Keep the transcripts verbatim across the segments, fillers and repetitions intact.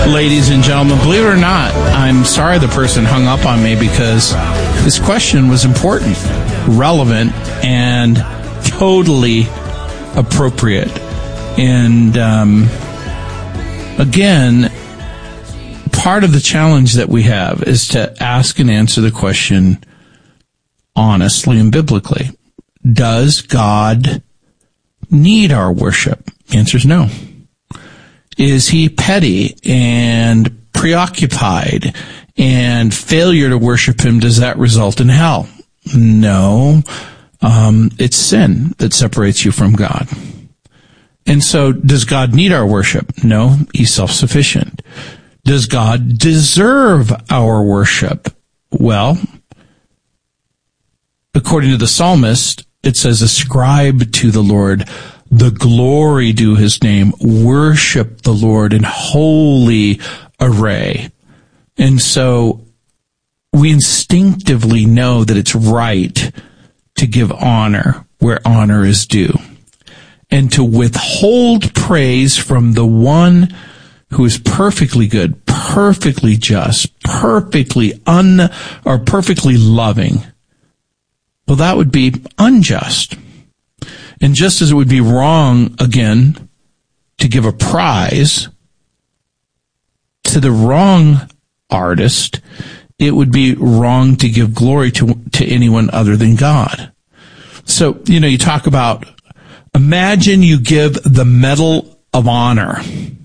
Ladies and gentlemen, believe it or not, I'm sorry the person hung up on me because this question was important, relevant, and totally appropriate. And um, again, part of the challenge that we have is to ask and answer the question honestly and biblically. Does God need our worship? The answer is no. Is he petty and preoccupied, and failure to worship him, does that result in hell? No. Um, it's sin that separates you from God. And so, does God need our worship? No. He's self-sufficient. Does God deserve our worship? Well, according to the psalmist, it says, ascribe to the Lord the glory due his name, worship the Lord in holy array. And so we instinctively know that it's right to give honor where honor is due, and to withhold praise from the one who is perfectly good, perfectly just, perfectly un, or perfectly loving. Well, that would be unjust. And just as it would be wrong, again, to give a prize to the wrong artist, it would be wrong to give glory to, to anyone other than God. So, you know, you talk about, imagine you give the Medal of Honor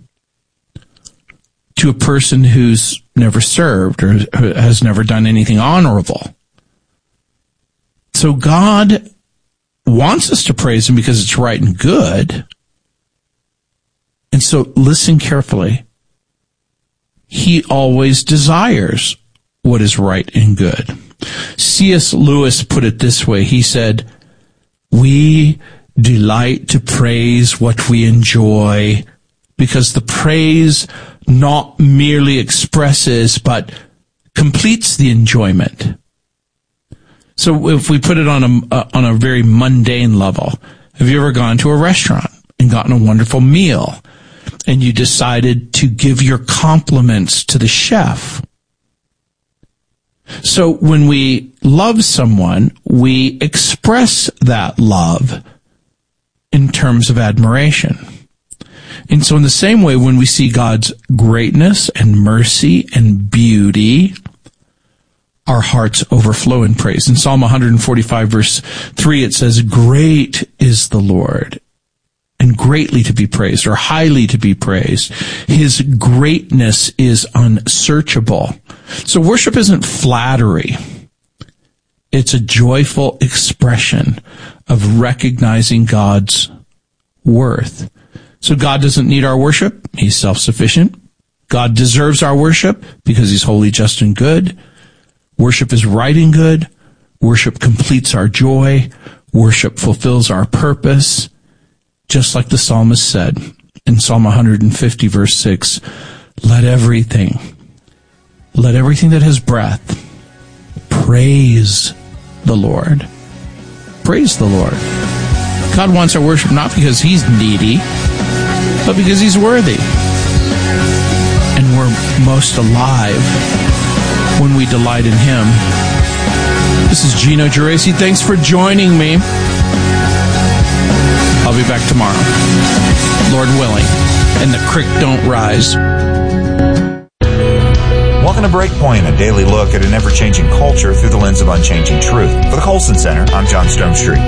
to a person who's never served or has never done anything honorable. So God wants us to praise him because it's right and good. And so listen carefully. He always desires what is right and good. C S Lewis put it this way. He said, we delight to praise what we enjoy, because the praise not merely expresses but completes the enjoyment. So if we put it on a uh, on a very mundane level, have you ever gone to a restaurant and gotten a wonderful meal, and you decided to give your compliments to the chef? So when we love someone, we express that love in terms of admiration. And so in the same way, when we see God's greatness and mercy and beauty, our hearts overflow in praise. In Psalm one forty-five, verse three, it says, great is the Lord, and greatly to be praised, or highly to be praised. His greatness is unsearchable. So worship isn't flattery. It's a joyful expression of recognizing God's worth. So God doesn't need our worship. He's self-sufficient. God deserves our worship because he's holy, just, and good. Worship is right and good. Worship completes our joy. Worship fulfills our purpose. Just like the psalmist said in Psalm one fifty, verse six, let everything, let everything that has breath praise the Lord. Praise the Lord. God wants our worship not because he's needy, but because he's worthy. And we're most alive when we delight in him. This is Gino Geraci. Thanks for joining me. I'll be back tomorrow, Lord willing, and the creek don't rise. Welcome to Breakpoint, a daily look at an ever-changing culture through the lens of unchanging truth. For the Colson Center, I'm John Stonestreet.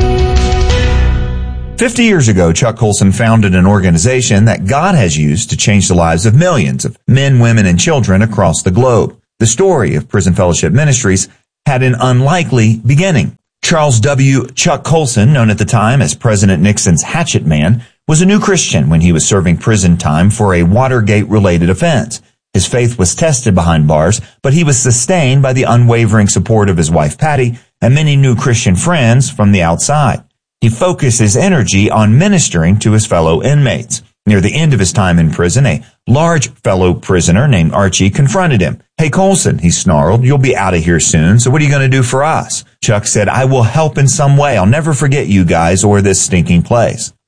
Fifty years ago, Chuck Colson founded an organization that God has used to change the lives of millions of men, women, and children across the globe. The story of Prison Fellowship Ministries had an unlikely beginning. Charles W. Chuck Colson, known at the time as President Nixon's hatchet man, was a new Christian when he was serving prison time for a Watergate-related offense. His faith was tested behind bars, but he was sustained by the unwavering support of his wife Patty and many new Christian friends from the outside. He focused his energy on ministering to his fellow inmates. Near the end of his time in prison, a large fellow prisoner named Archie confronted him. "Hey, Colson," he snarled, "you'll be out of here soon, so what are you going to do for us?" Chuck said, "I will help in some way. I'll never forget you guys or this stinking place."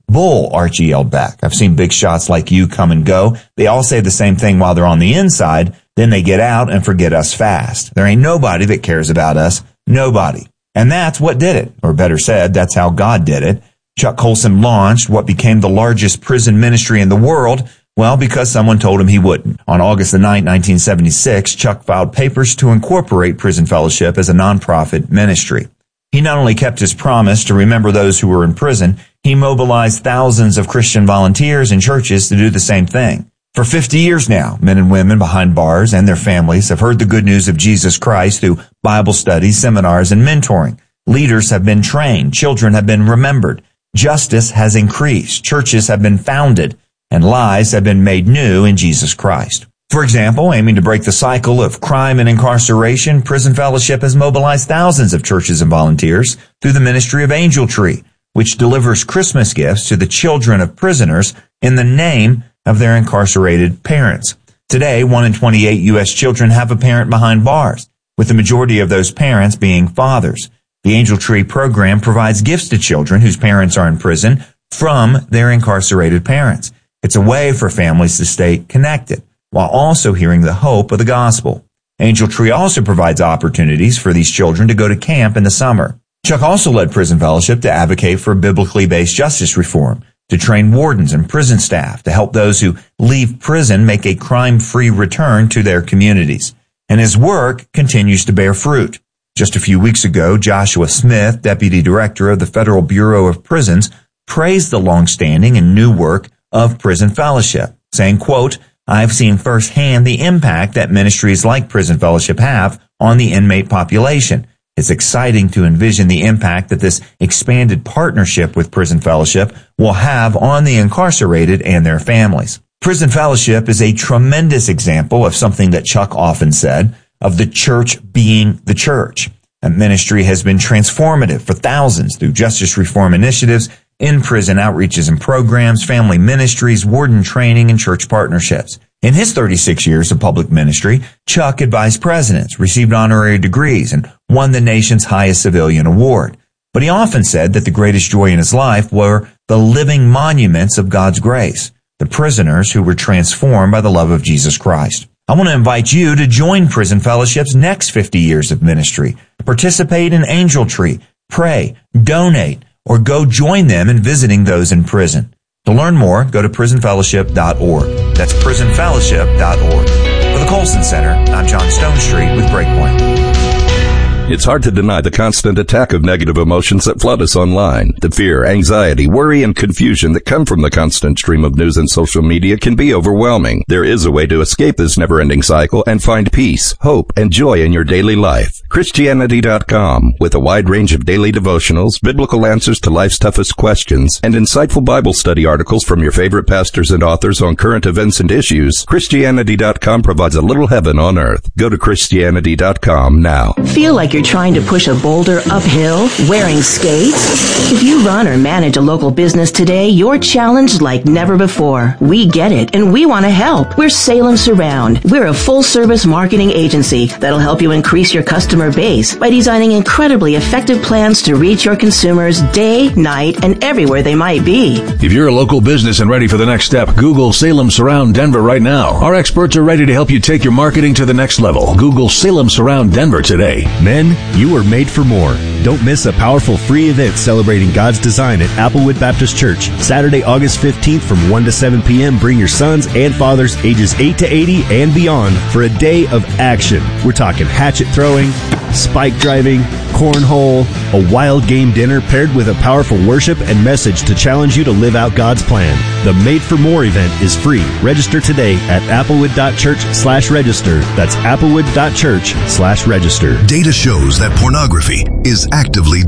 Bull, Archie yelled back. I've seen big shots like you come and go. They all say the same thing while they're on the inside. Then they get out and forget us fast. There ain't nobody that cares about us. Nobody. And that's what did it. Or better said, that's how God did it. Chuck Colson launched what became the largest prison ministry in the world. Well, because someone told him he wouldn't. On August the ninth, nineteen seventy-six, Chuck filed papers to incorporate Prison Fellowship as a nonprofit ministry. He not only kept his promise to remember those who were in prison, he mobilized thousands of Christian volunteers and churches to do the same thing. For fifty years now, men and women behind bars and their families have heard the good news of Jesus Christ through Bible studies, seminars, and mentoring. Leaders have been trained. Children have been remembered. Justice has increased. Churches have been founded. And lives have been made new in Jesus Christ. For example, aiming to break the cycle of crime and incarceration, Prison Fellowship has mobilized thousands of churches and volunteers through the ministry of Angel Tree, which delivers Christmas gifts to the children of prisoners in the name of their incarcerated parents. Today, one in twenty-eight U S children have a parent behind bars, with the majority of those parents being fathers. The Angel Tree program provides gifts to children whose parents are in prison from their incarcerated parents. It's a way for families to stay connected while also hearing the hope of the gospel. Angel Tree also provides opportunities for these children to go to camp in the summer. Chuck also led Prison Fellowship to advocate for biblically based justice reform, to train wardens and prison staff, to help those who leave prison make a crime-free return to their communities. And his work continues to bear fruit. Just a few weeks ago, Joshua Smith, Deputy Director of the Federal Bureau of Prisons, praised the long-standing and new work of Prison Fellowship, saying, quote, "I've seen firsthand the impact that ministries like Prison Fellowship have on the inmate population. It's exciting to envision the impact that this expanded partnership with Prison Fellowship will have on the incarcerated and their families." Prison Fellowship is a tremendous example of something that Chuck often said, of the church being the church. That ministry has been transformative for thousands through justice reform initiatives, in-prison outreaches and programs, family ministries, warden training, and church partnerships. In his thirty-six years of public ministry, Chuck advised presidents, received honorary degrees, and won the nation's highest civilian award. But he often said that the greatest joy in his life were the living monuments of God's grace, the prisoners who were transformed by the love of Jesus Christ. I want to invite you to join Prison Fellowship's next fifty years of ministry. Participate in Angel Tree, pray, donate, or go join them in visiting those in prison. To learn more, go to prison fellowship dot org. That's prison fellowship dot org. For the Colson Center, I'm John Stonestreet with Breakpoint. It's hard to deny the constant attack of negative emotions that flood us online. The fear, anxiety, worry, and confusion that come from the constant stream of news and social media can be overwhelming. There is a way to escape this never-ending cycle and find peace, hope, and joy in your daily life. Christianity dot com, with a wide range of daily devotionals, biblical answers to life's toughest questions, and insightful Bible study articles from your favorite pastors and authors on current events and issues, Christianity dot com provides a little heaven on earth. Go to Christianity dot com now. Feel like you're trying to push a boulder uphill wearing skates? If you run or manage a local business today, you're challenged like never before. We get it, and we want to help. We're Salem Surround. We're a full-service marketing agency that'll help you increase your customer base by designing incredibly effective plans to reach your consumers day, night, and everywhere they might be. If you're a local business and ready for the next step, Google Salem Surround Denver right now. Our experts are ready to help you take your marketing to the next level. Google Salem Surround Denver today. Men, you are made for more. Don't miss a powerful free event celebrating God's design at Applewood Baptist Church. Saturday, August fifteenth from one to seven p.m. Bring your sons and fathers ages eight to eighty and beyond for a day of action. We're talking hatchet throwing, spike driving, cornhole, a wild game dinner paired with a powerful worship and message to challenge you to live out God's plan. The Made for More event is free. Register today at applewood.church slash register. That's applewood.church slash register. Data shows that pornography is actively